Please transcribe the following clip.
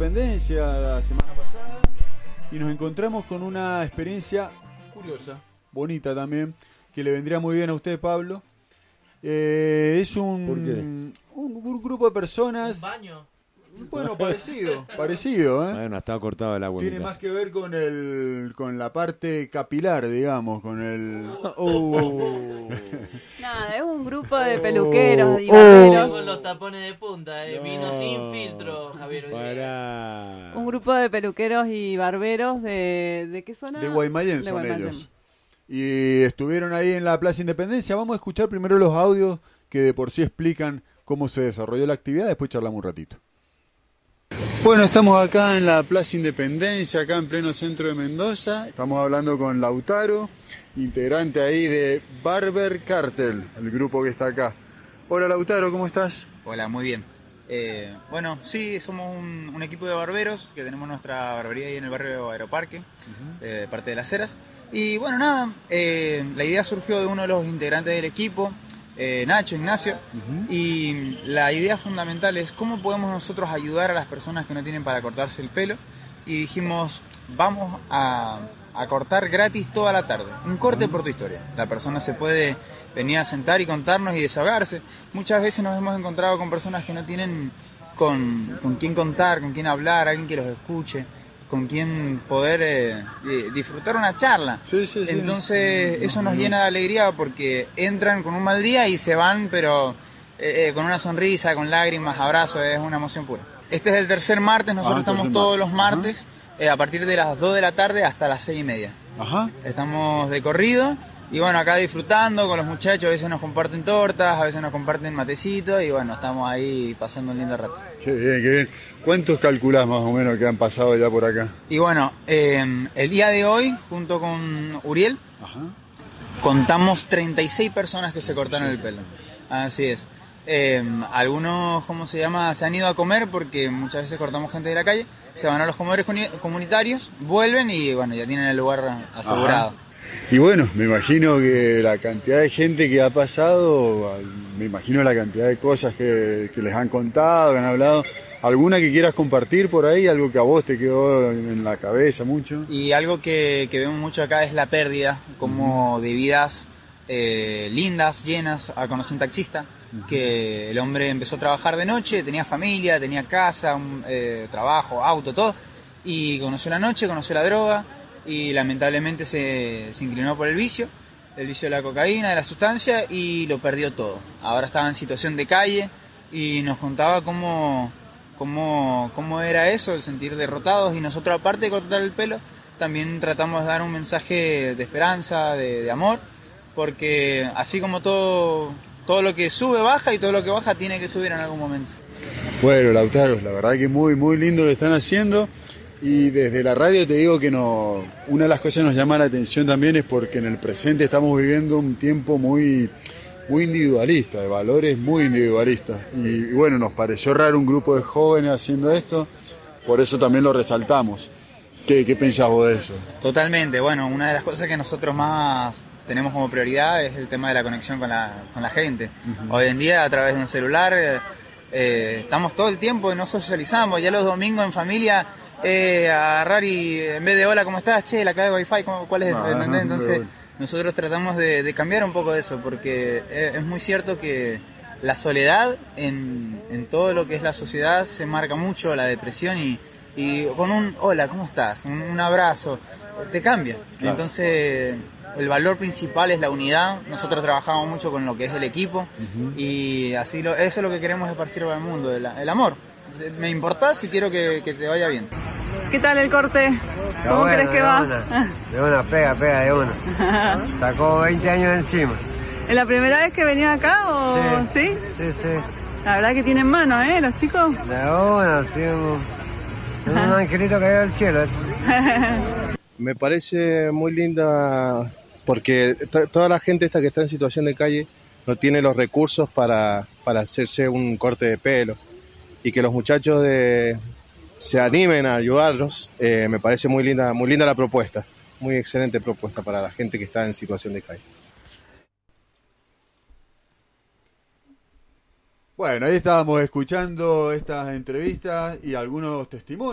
Independencia la semana pasada y nos encontramos con una experiencia curiosa, bonita también, que le vendría muy bien a usted, Pablo. Es ¿Por qué? un grupo de personas. ¿Un baño? Bueno, parecido, ¿eh? Bueno, estaba cortado el agua. Tiene más que ver con la parte capilar, digamos, con el... Nada, es un grupo de peluqueros y barberos. Con los tapones de punta, vino sin filtro, Javier. Pará. Un grupo de peluqueros y barberos ¿de qué zona? De Guaymallén De son Guaymallén. ellos. Y estuvieron ahí en la Plaza Independencia. Vamos a escuchar primero los audios que de por sí explican cómo se desarrolló la actividad, después charlamos un ratito. Bueno, estamos acá en la Plaza Independencia, acá en pleno centro de Mendoza. Estamos hablando con Lautaro, integrante ahí de Barber Cartel, el grupo que está acá. Hola Lautaro, ¿cómo estás? Hola, muy bien. Bueno, sí, somos un equipo de barberos que tenemos nuestra barbería ahí en el barrio Aeroparque, parte de Las Heras. Y bueno, nada, la idea surgió de uno de los integrantes del equipo, Nacho, Ignacio, y la idea fundamental es cómo podemos nosotros ayudar a las personas que no tienen para cortarse el pelo. Y dijimos, vamos a cortar gratis toda la tarde, un corte por tu historia. La persona se puede venir a sentar y contarnos y desahogarse. Muchas veces nos hemos encontrado con personas que no tienen con quién contar, con quién hablar, alguien que los escuche, con quien poder disfrutar una charla. Sí. Entonces eso nos llena de alegría porque entran con un mal día y se van, pero con una sonrisa, con lágrimas, abrazos, es una emoción pura. Este es el tercer martes, nosotros estamos todos los martes, a partir de las 2 de la tarde hasta las 6:30. Ajá. Estamos de corrido y bueno, acá disfrutando con los muchachos, a veces nos comparten tortas, a veces nos comparten matecitos y bueno, estamos ahí pasando un lindo rato. Qué bien, qué bien. ¿Cuántos calculás más o menos que han pasado ya por acá? Y bueno, el día de hoy, junto con Uriel, contamos 36 personas que se cortaron el pelo. Así es. Algunos, ¿cómo se llama? Se han ido a comer porque muchas veces cortamos gente de la calle, se van a los comedores comunitarios, vuelven y bueno, ya tienen el lugar asegurado. Ajá. Y bueno, me imagino que la cantidad de gente que ha pasado, me imagino la cantidad de cosas que les han contado, que han hablado. ¿Alguna que quieras compartir por ahí? ¿Algo que a vos te quedó en la cabeza mucho? Y algo que vemos mucho acá es la pérdida, como de vidas lindas, llenas. Conocí un taxista que el hombre empezó a trabajar de noche, tenía familia, tenía casa, trabajo, auto, todo. Y conoció la noche, conoció la droga. Y lamentablemente se inclinó por el vicio de la cocaína, de la sustancia, y lo perdió todo. Ahora estaba en situación de calle y nos contaba cómo era eso, el sentir derrotados, y nosotros, aparte de cortar el pelo, también tratamos de dar un mensaje de esperanza, de amor, porque así como todo lo que sube baja y todo lo que baja tiene que subir en algún momento. Bueno, Lautaro, la verdad que muy, muy lindo lo están haciendo. Y desde la radio te digo que una de las cosas que nos llama la atención también es porque en el presente estamos viviendo un tiempo muy, muy individualista, de valores muy individualistas. Y bueno, nos pareció raro un grupo de jóvenes haciendo esto, por eso también lo resaltamos. ¿Qué pensás vos de eso? Totalmente, bueno, una de las cosas que nosotros más tenemos como prioridad es el tema de la conexión con la gente. Hoy en día, a través de un celular, estamos todo el tiempo y no socializamos. Ya los domingos en familia, agarrar y en vez de hola, ¿cómo estás? Che, la clave de Wi-Fi, ¿cuál es? Entonces nosotros tratamos de cambiar un poco eso, porque es muy cierto que la soledad en todo lo que es la sociedad se marca mucho, la depresión, y con un hola, ¿cómo estás? Un abrazo, te cambia. Claro. Entonces el valor principal es la unidad. Nosotros trabajamos mucho con lo que es el equipo, y así eso es lo que queremos esparcir para el mundo, el amor. Me importás si quiero que te vaya bien. ¿Qué tal el corte? ¿Cómo crees que va? De una, pega de una. Sacó 20 años encima. ¿Es la primera vez que venís acá o sí? Sí. La verdad que tienen mano, los chicos. De una, tengo un angelito caído del cielo. Me parece muy linda porque toda la gente esta que está en situación de calle no tiene los recursos para hacerse un corte de pelo, y que los muchachos se animen a ayudarlos. Me parece muy linda la propuesta, muy excelente propuesta para la gente que está en situación de calle. Bueno, ahí estábamos escuchando estas entrevistas y algunos testimonios.